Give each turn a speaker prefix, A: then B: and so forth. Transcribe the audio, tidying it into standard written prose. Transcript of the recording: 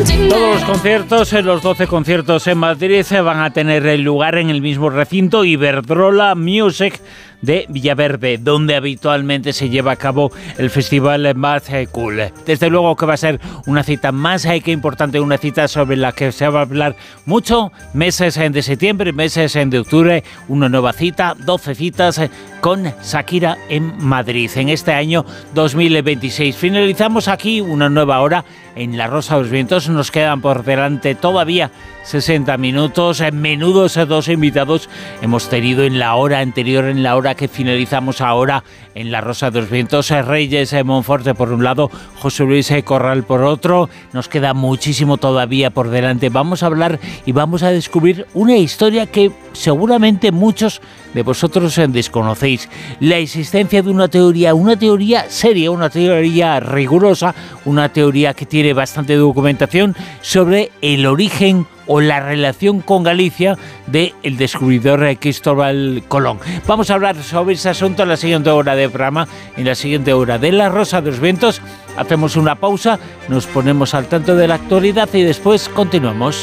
A: Todos los conciertos, los 12 conciertos en Madrid, van a tener lugar en el mismo recinto Iberdrola Music de Villaverde, donde habitualmente se lleva a cabo el festival más cool. Desde luego que va a ser una cita más que importante, una cita sobre la que se va a hablar mucho, meses de septiembre, meses de octubre, una nueva cita, 12 citas con Shakira en Madrid en este año 2026. Finalizamos aquí una nueva hora en La Rosa de los Vientos. Nos quedan por delante todavía 60 minutos, menudos 2 invitados hemos tenido en la hora anterior, en la hora que finalizamos ahora en La Rosa de los Vientos. Reyes Monforte por un lado, José Luis Corral por otro. Nos queda muchísimo todavía por delante. Vamos a hablar y vamos a descubrir una historia que seguramente muchos de vosotros desconocéis. La existencia de una teoría seria, una teoría rigurosa, una teoría que tiene bastante documentación sobre el origen o la relación con Galicia del descubridor Cristóbal Colón. Vamos a hablar sobre ese asunto en la siguiente hora de programa, en la siguiente hora de La Rosa de los Vientos. Hacemos una pausa, nos ponemos al tanto de la actualidad y después continuamos.